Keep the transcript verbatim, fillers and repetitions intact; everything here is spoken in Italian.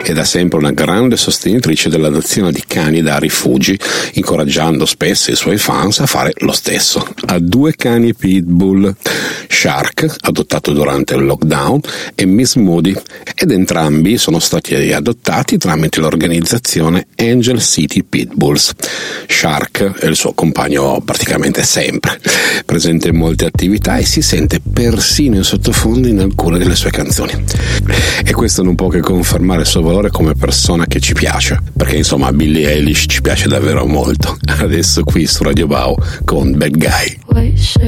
è da sempre una grande sostenitrice dell'adozione di cani da rifugi, incoraggiando spesso i suoi fans a fare lo stesso. Ha due cani pitbull, Shark, adottato durante il lockdown, e Miss Moody, ed entrambi sono stati adottati tramite l'organizzazione Angel City Pitbulls. Shark è il suo compagno praticamente sempre, presente in molte attività e si sente persino in sottofondo in alcune delle sue canzoni. E questo non può che confermare il suo valore come persona che ci piace, perché insomma Billie Eilish ci piace davvero molto. Adesso qui su Radio Bao con Bad Guy.